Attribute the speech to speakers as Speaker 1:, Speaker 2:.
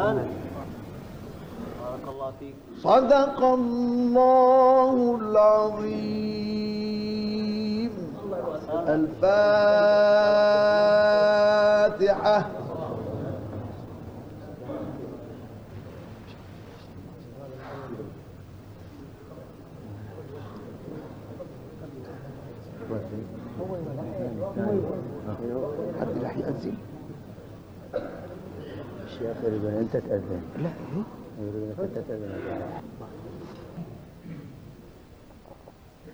Speaker 1: بارك الله فيك.
Speaker 2: صدق الله العظيم. الفاتحة. حد راح يأذن؟
Speaker 3: الشيخ يريد أن أنت تأذن.
Speaker 2: لا
Speaker 3: يريد أن أنت تأذن.